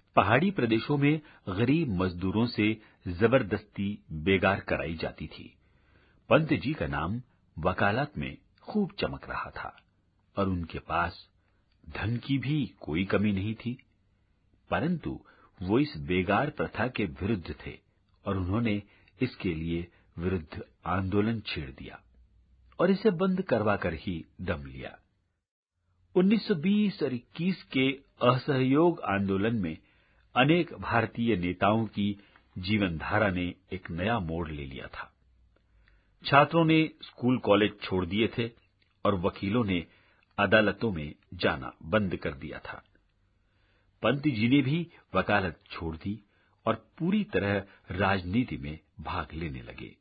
पहाड़ी प्रदेशों में गरीब मजदूरों से जबरदस्ती बेगार कराई जाती थी। पंत जी का नाम वकालत में खूब चमक रहा था और उनके पास धन की भी कोई कमी नहीं थी, परंतु वो इस बेगार प्रथा के विरुद्ध थे और उन्होंने इसके लिए विरुद्ध आंदोलन छेड़ दिया और इसे बंद करवाकर ही दम लिया। 1920 और 21 के असहयोग आंदोलन में अनेक भारतीय नेताओं की जीवनधारा ने एक नया मोड़ ले लिया था। छात्रों ने स्कूल कॉलेज छोड़ दिए थे और वकीलों ने अदालतों में जाना बंद कर दिया था। पंत जी ने भी वकालत छोड़ दी और पूरी तरह राजनीति में भाग लेने लगे।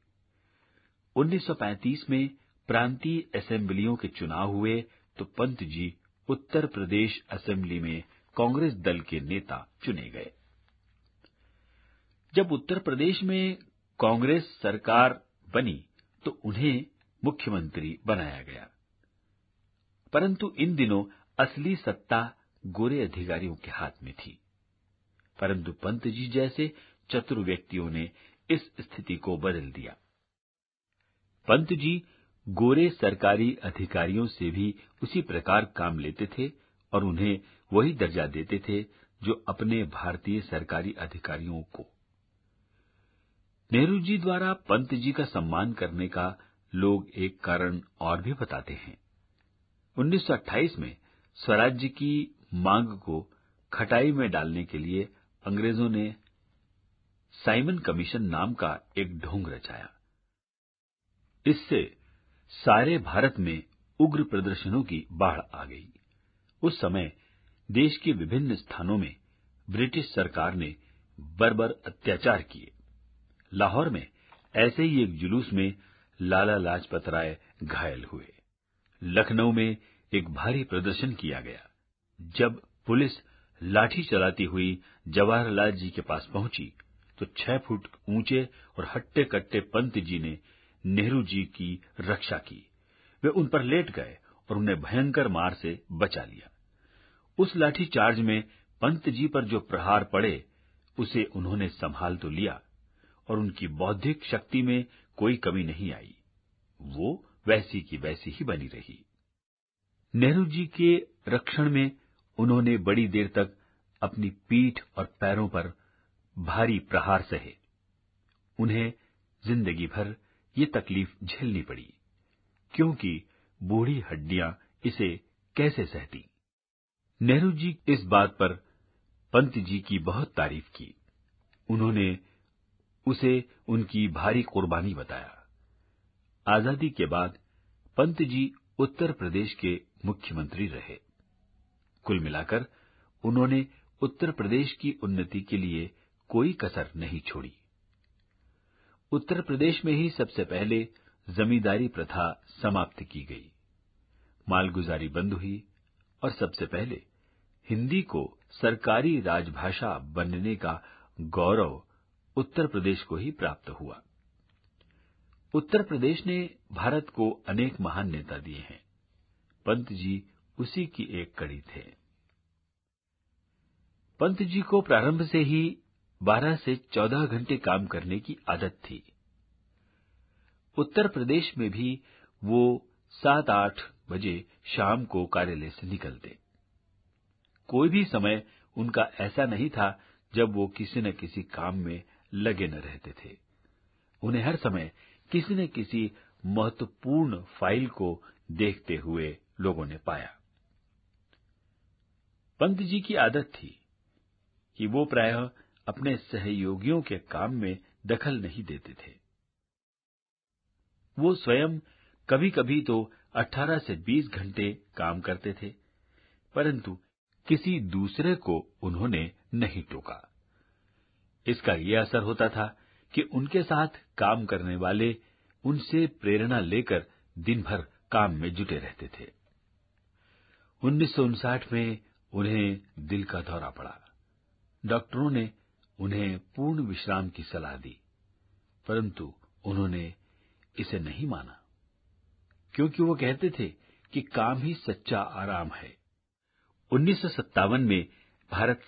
1935 में प्रांतीय असेंबलियों के चुनाव हुए तो पंत जी उत्तर प्रदेश असेंबली में कांग्रेस दल के नेता चुने गए। जब उत्तर प्रदेश में कांग्रेस सरकार बनी तो उन्हें मुख्यमंत्री बनाया गया, परंतु इन दिनों असली सत्ता गोरे अधिकारियों के हाथ में थी। परंतु पंत जी जैसे चतुर व्यक्तियों ने इस स्थिति को बदल दिया। पंत जी गोरे सरकारी अधिकारियों से भी उसी प्रकार काम लेते थे और उन्हें वही दर्जा देते थे जो अपने भारतीय सरकारी अधिकारियों को। नेहरू जी द्वारा पंत जी का सम्मान करने का लोग एक कारण और भी बताते हैं। 1928 में स्वराज्य की मांग को खटाई में डालने के लिए अंग्रेजों ने साइमन कमीशन नाम का एक ढोंग रचाया। इससे सारे भारत में उग्र प्रदर्शनों की बाढ़ आ गई। उस समय देश के विभिन्न स्थानों में ब्रिटिश सरकार ने बर्बर अत्याचार किए। लाहौर में ऐसे ही एक जुलूस में लाला लाजपत राय घायल हुए। लखनऊ में एक भारी प्रदर्शन किया गया। जब पुलिस लाठी चलाती हुई जवाहरलाल जी के पास पहुंची तो 6 फुट ऊंचे और हट्टे कट्टे पंत जी ने नेहरू जी की रक्षा की। वे उन पर लेट गए और उन्हें भयंकर मार से बचा लिया। उस लाठी चार्ज में पंत जी पर जो प्रहार पड़े उसे उन्होंने संभाल तो लिया और उनकी बौद्धिक शक्ति में कोई कमी नहीं आई। वो वैसी की वैसी ही बनी रही। नेहरू जी के रक्षण में उन्होंने बड़ी देर तक अपनी पीठ और पैरों पर भारी प्रहार सहे। उन्हें जिंदगी भर ये तकलीफ झेलनी पड़ी, क्योंकि बूढ़ी हड्डियां इसे कैसे सहती। नेहरू जी इस बात पर पंत जी की बहुत तारीफ की। उन्होंने उसे उनकी भारी कुर्बानी बताया। आजादी के बाद पंत जी उत्तर प्रदेश के मुख्यमंत्री रहे। कुल मिलाकर उन्होंने उत्तर प्रदेश की उन्नति के लिए कोई कसर नहीं छोड़ी। उत्तर प्रदेश में ही सबसे पहले जमींदारी प्रथा समाप्त की गई, मालगुजारी बंद हुई और सबसे पहले हिंदी को सरकारी राजभाषा बनने का गौरव उत्तर प्रदेश को ही प्राप्त हुआ। उत्तर प्रदेश ने भारत को अनेक महान नेता दिए हैं। पंत जी उसी की एक कड़ी थे। पंत जी को प्रारंभ से ही 12 से 14 घंटे काम करने की आदत थी। उत्तर प्रदेश में भी वो 7-8 बजे शाम को कार्यालय से निकलते। कोई भी समय उनका ऐसा नहीं था जब वो किसी न किसी काम में लगे न रहते थे। उन्हें हर समय किसी न किसी महत्वपूर्ण फाइल को देखते हुए लोगों ने पाया। पंत जी की आदत थी कि वो प्रायः अपने सहयोगियों के काम में दखल नहीं देते थे। वो स्वयं कभी-कभी तो 18 से 20 घंटे काम करते थे, परंतु किसी दूसरे को उन्होंने नहीं टोका। इसका ये असर होता था कि उनके साथ काम करने वाले उनसे प्रेरणा लेकर दिन भर काम में जुटे रहते थे। 1959 में उन्हें दिल का दौरा पड़ा। डॉक्टरों ने उन्हें पूर्ण विश्राम की सलाह दी, परंतु उन्होंने इसे नहीं माना, क्योंकि वो कहते थे कि काम ही सच्चा आराम है। 1957 में भारत